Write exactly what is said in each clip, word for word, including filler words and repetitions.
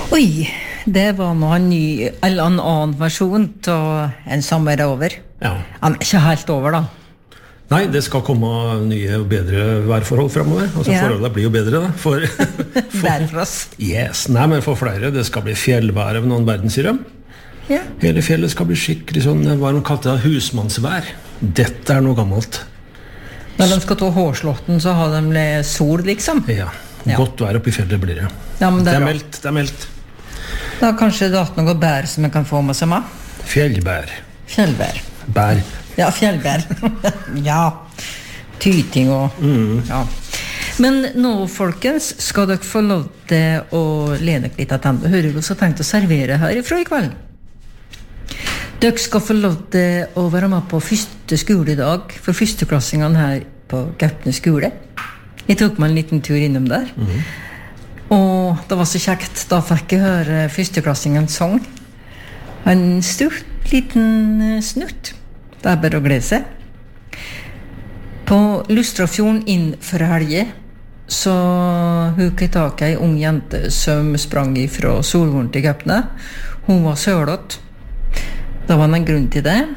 Oi, det var nå en ny, eller en annen versjon av En sommer er over. Ja. Han er ikke helt over da. Nei, det skal komme nye og bedre værforhold fremover. Altså Ja. forholdet blir jo bedre da. For, for, Vær for oss. yes, nei, men for flere, det skal bli fjellvær av noen verden, sier de. Ja. Hele fjellet skal bli skikkelig sånn, hva de kalte det, husmannsvær. Dette er noe gammelt. Når de skal ta hårslåtten, så har de litt sol, liksom. Ja, Ja. godt vær oppe i fjellet blir det. Ja, men det Det er er bra. meldt, det er meldt. Da kanskje det er noe bær som jeg kan få med seg med. Fjellbær. Fjellbær. Bær. Ja, fjellbær. ja. Tyting og... Ja. Men nå, folkens, skal dere få lov til å lene dere litt attende. Hører du hva jeg har tenkt å servere herifra i kveld? Dere skal få lov til å være med på første skoledag for førsteklassingene her på Gaupne skole. Jeg tok meg en liten tur innom der. Mm. Og det var så kjekt. Da fikk jeg høre førsteklassingens sang. En stort liten snutt. Det er bare å glede seg. På Lustrafjorden inn for helge så hukket jeg tak i en ung jente som sprang fra Solvorn til Gaupne. Hun var sølått. Det var en grunn til det.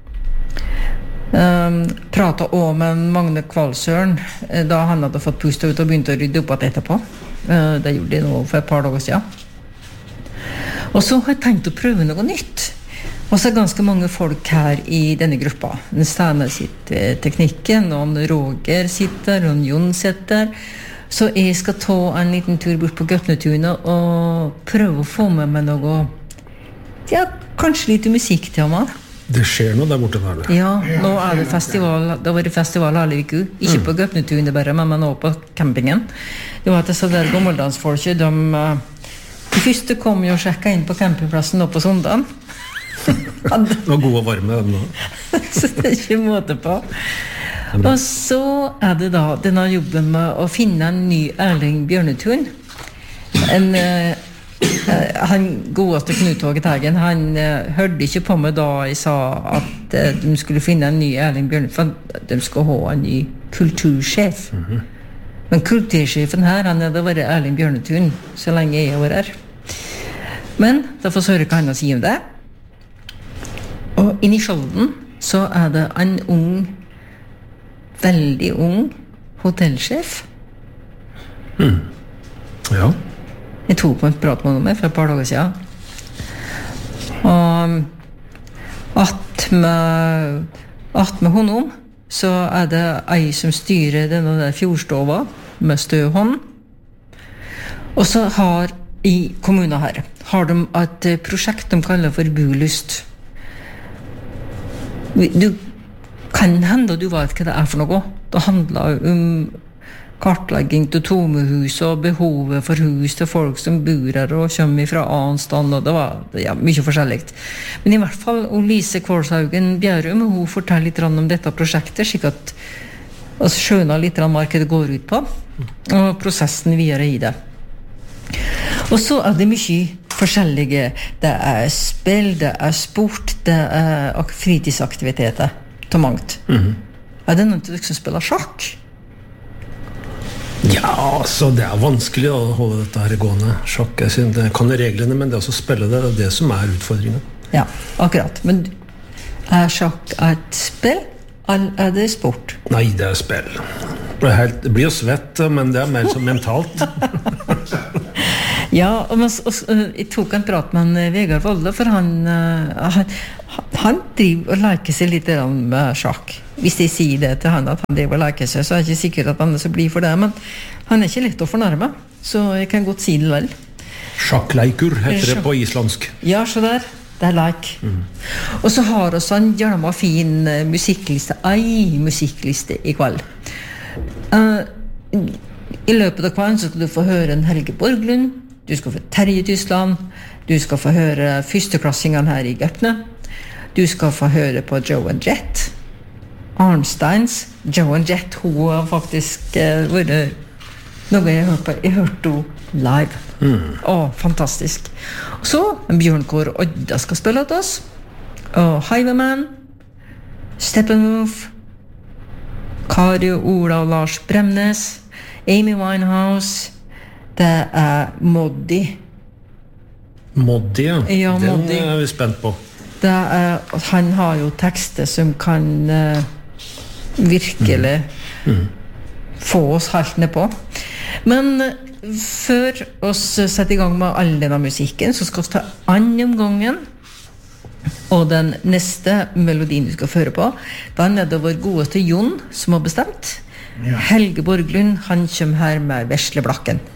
Um, pratet også med Magne Kvalsøren da han hadde fått pustet ut og begynte å rydde opp etterpå. Uh, det gjorde jeg nå for et par dager siden. Og så har jeg tenkt å prøve noe nytt. Og så er ganske mange folk her i denne gruppa. En Steinar sitter teknikken, og en Roger sitter, og en Jon sitter. Så jeg skal ta en liten tur bort på Gaupnetunet og prøve å få med meg noe, ja, kanskje litt musikk til meg. Det skjer noe der borte der. Ja, nå er det festival, det var det festival alle uku. Ikke mm. på Gaupnetunet bare, men nå på campingen. Det var at disse der gammeldansfolket, de, de første kom jo og sjekket inn på campingplassen nå på sondagen. Det var god og varme den nå. Så det er ikke måte på. Og så er det da denne jobben med å finne en ny Erling Bjørnetun. En, uh, han godeste Knut Håge Teigen, han uh, hørte ikke på meg da jeg sa at uh, de skulle finne en ny Erling Bjørnetun, for de skulle ha en ny kultursjef. Mm-hmm. Men kultursjefen her, han hadde vært Erling Bjørnetun så lenge jeg var her. Men da får jeg høre hva han sier om det. Og inne i Skjolden så er det en ung, veldig ung hotellsjef. Mm. Ja. Jeg tok på en prat med henne for et par dager siden. Og at med, at med honom så er det ei som styrer denne der fjordstova med støhånd. Og så har i kommunen her har de et prosjekt de kaller for Bulyst. Du kan hende du vet hva det er for noe. Det handler om kartlegging til tomehus og behovet for hus til folk som bor her og kommer fra annen stand, og det var ja, mye forskjellig. Men i hvert fall Lise Kvalshaugen Bjærum, hun forteller litt om dette prosjektet, slik at vi skjønner litt hva det går ut på, og prosessen videre i det. Og så er det mye forskjellige. Det er spill, det er sport, det er fritidsaktiviteter til mangt. Mm-hmm. Er det noen til dere som spiller sjakk? Ja, så det er vanskelig å holde dette her gående. Sjakk, jeg synes, det kan reglene, men det å spille det, det er det som er utfordringen. Ja, akkurat. Men er sjakk et spill, eller er det sport? Nei, det er spill. Det, er helt, det blir jo svett, men det er mer som mentalt. Ja, og, og, jeg tok en prat med en Vegard Volde, for han, han, han driver og leker seg litt med sjakk. Hvis jeg sier det til han at han driver og leker seg, så er jeg ikke sikker at han er så blir for det, men han er ikke lett å fornærme, så jeg kan godt si det vel. Sjakkleikur heter det på islandsk. Ja, så der. Det er like. Mm. Og så har også en gjerne fin musikkliste, ei musikkliste i kveld. Uh, I løpet av kvelden så skal du få høre en Helge Borglund, du skal få Terje Tyskland, du skal få høre førsteklassingene her i Gaupne, du skal få høre på Joan Jett, Arnsteins. Joan Jett, hun har faktisk uh, vært noe jeg hørte på. Jeg hørte henne live. Mm. Åh, fantastisk. Og så en Bjørnkår Odda skal spille til oss, og Highwayman, Steppenwolf, Kari og Ola og Lars Bremnes, Amy Winehouse, det er Moddi, Moddi, ja. Ja, Den Moddi. er vi spent på. Det er, han har jo tekster som kan uh, virkelig mm. Mm. få oss helt ned på. Men før oss setter i gang med all denne musikken, så skal vi ta andre omgangen. Og den neste melodien vi skal føre på, den er det vår godeste Jon som har bestemt. Ja. Helge Borglund, han kommer her med Vesle Blakken.